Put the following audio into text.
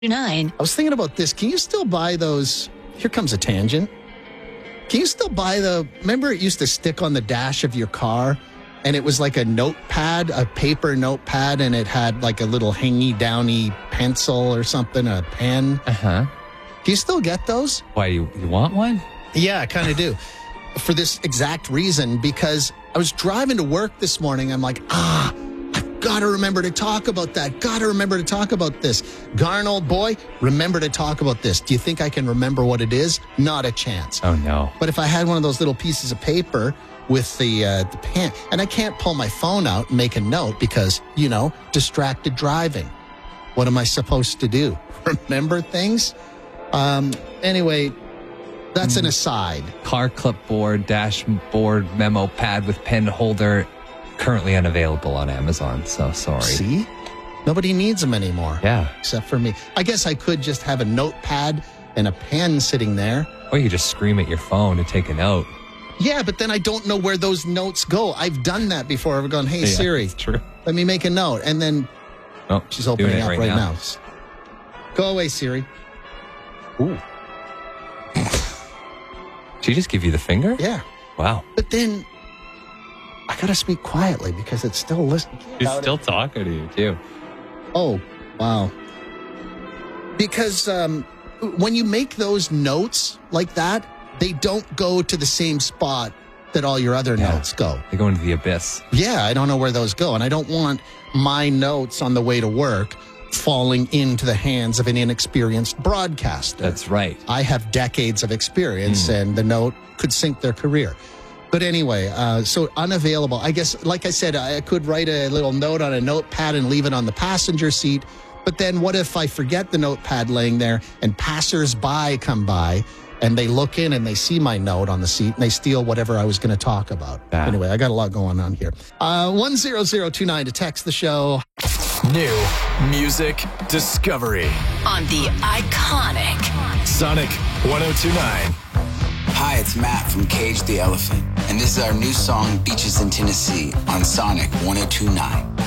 9. I was thinking about this. Can you still buy those? Here comes a tangent. Can you still buy remember it used to stick on the dash of your car and it was like a notepad, a paper notepad, and it had like a little hangy downy pencil or something, a pen? Uh-huh. Do you still get those? Why, you want one? Yeah, I kind of do. For this exact reason, because I was driving to work this morning. I'm like, I've got to remember to talk about that. Got to remember to talk about this. Garn, old boy, remember to talk about this. Do you think I can remember what it is? Not a chance. Oh, no. But if I had one of those little pieces of paper with the pen, and I can't pull my phone out and make a note because, distracted driving. What am I supposed to do? Remember things? Anyway, that's an aside. Car clipboard, dashboard, memo pad with pen holder, currently unavailable on Amazon. So sorry. See? Nobody needs them anymore. Yeah. Except for me. I guess I could just have a notepad and a pen sitting there. Or you just scream at your phone to take a note. Yeah, but then I don't know where those notes go. I've done that before. I've gone, hey, Yeah, Siri, it's true. let me make a note. And then she's opening up right now. Go away, Siri. Ooh. She just give you the finger? Yeah. Wow. But then I got to speak quietly because it's still listening. She's still talking to you, too. Oh, wow. Because when you make those notes like that, they don't go to the same spot that all your other notes go. They go into the abyss. Yeah, I don't know where those go. And I don't want my notes on the way to work falling into the hands of an inexperienced broadcaster. That's right. I have decades of experience and the note could sink their career. But anyway, so unavailable. I guess, like I said, I could write a little note on a notepad and leave it on the passenger seat. But then what if I forget the notepad laying there and passers-by come by and they look in and they see my note on the seat and they steal whatever I was going to talk about? Anyway, I got a lot going on here. 10029 to text the show. New music discovery On the iconic Sonic 1029. Hi, it's Matt from Cage the Elephant, and this is our new song, Beaches in Tennessee, on Sonic 1029.